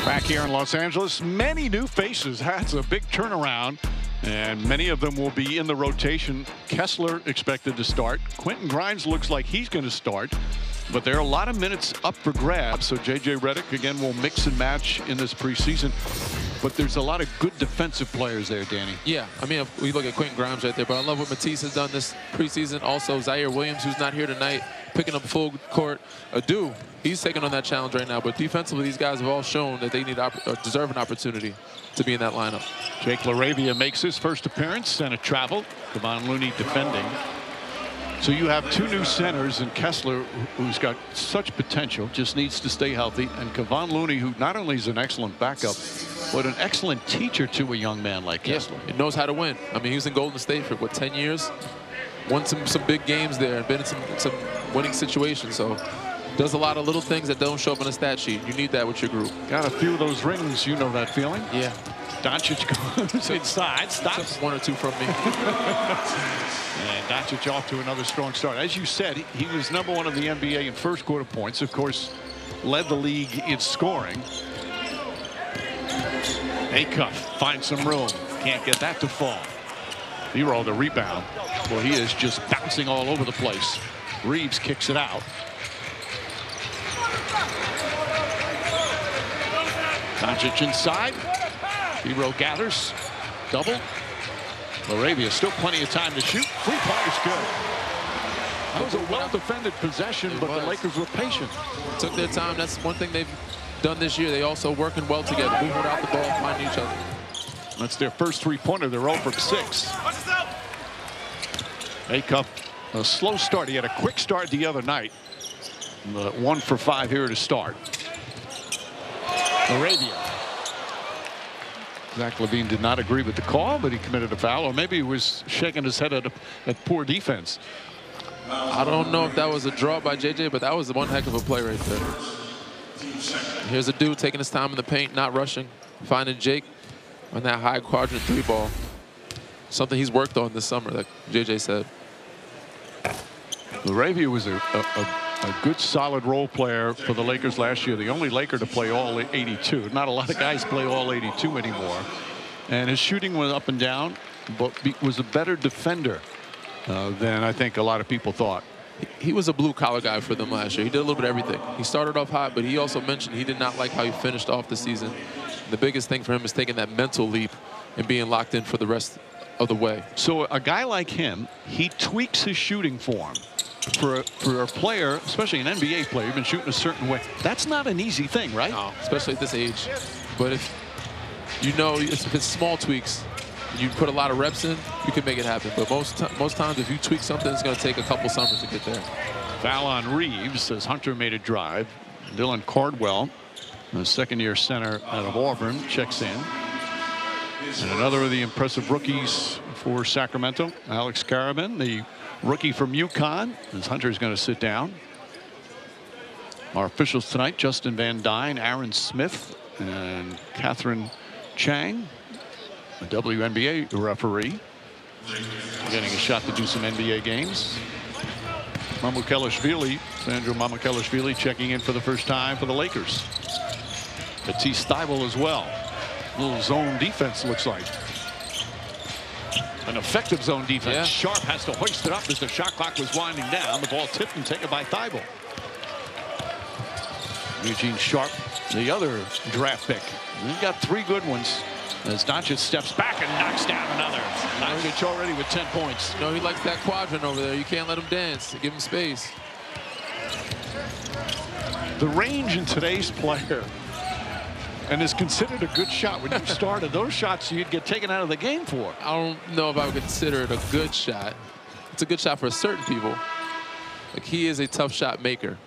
Back here in Los Angeles, many new faces. That's a big turnaround, and many of them will be in the rotation. Kessler expected to start. Quentin Grimes looks like he's going to start, but there are a lot of minutes up for grabs. So J.J. Redick, again, will mix and match in this preseason. But there's a lot of good defensive players there, Danny. Yeah, I mean, if we look at Quentin Grimes right there, but I love what Matisse has done this preseason. Also, Zaire Williams, who's not here tonight, picking up full court. Adu, he's taking on that challenge right now. But defensively, these guys have all shown that they need deserve an opportunity to be in that lineup. Jake LaRavia makes his first appearance and a travel. Kevon Looney defending. So you have two new centers, and Kessler, who's got such potential, just needs to stay healthy. And Kevon Looney, who not only is an excellent backup, but an excellent teacher to a young man like Kessler. He knows how to win. I mean, he was in Golden State for, what, 10 years? Won some big games there and been in some winning situations. So does a lot of little things that don't show up on a stat sheet. You need that with your group. Got a few of those rings. You know that feeling? Yeah. Doncic goes inside, stops. One or two from me. And Doncic off to another strong start. As you said, he was #1 in the NBA in first quarter points. Of course, led the league in scoring. Acuff finds some room. Can't get that to fall. Hero the rebound. Well, he is just bouncing all over the place. Reeves kicks it out. Doncic inside. Hero gathers. Double. LaRavia still plenty of time to shoot. Three-pointer's good. That was a well-defended possession, but the Lakers were patient. Took their time. That's one thing they've done this year. They also working well together, moving out the ball, finding each other. That's their first three-pointer. They're 0 from 6. Acuff, a slow start. He had a quick start the other night. 1 for 5 here to start. LaRavia. Zach LaVine did not agree with the call, but he committed a foul, or maybe he was shaking his head at poor defense. I don't know if that was a draw by JJ, but that was one heck of a play right there. Here's a dude taking his time in the paint, not rushing, finding Jake on that high quadrant 3 ball. Something he's worked on this summer, like JJ said. LaRavia was a good, solid role player for the Lakers last year. The only Laker to play all 82. Not a lot of guys play all 82 anymore. And his shooting was up and down, but was a better defender than I think a lot of people thought. He was a blue-collar guy for them last year. He did a little bit of everything. He started off hot, but he also mentioned he did not like how he finished off the season. The biggest thing for him is taking that mental leap and being locked in for the rest of the way. So a guy like him, he tweaks his shooting form. For a player, especially an NBA player, you've been shooting a certain way. That's not an easy thing, right? No, especially at this age. But if you know, if it's small tweaks, you put a lot of reps in, you can make it happen. But most times, if you tweak something, it's going to take a couple summers to get there. Foul on Reeves as Hunter made a drive. Dylan Cardwell, the second-year center out of Auburn, checks in. And another of the impressive rookies for Sacramento, Alex Karaman, the rookie from UConn, as Hunter's going to sit down. Our officials tonight, Justin Van Dyne, Aaron Smith, and Catherine Chang, a WNBA referee, getting a shot to do some NBA games. Mamukelashvili, Sandro Mamukelashvili, checking in for the first time for the Lakers. Matisse Thybulle as well. A little zone defense, looks like. An effective zone defense. Yeah. Sharp has to hoist it up as the shot clock was winding down. The ball tipped and taken by Thybulle. Eugene Sharp, the other draft pick. We've got 3 good ones as Doncic steps back and knocks down another. Doncic already with 10 points. No, he likes that quadrant over there. You can't let him dance. Give him space. The range in today's player, and is considered a good shot. When you started, those shots you'd get taken out of the game for. I don't know if I would consider it a good shot. It's a good shot for certain people. Like, he is a tough shot maker.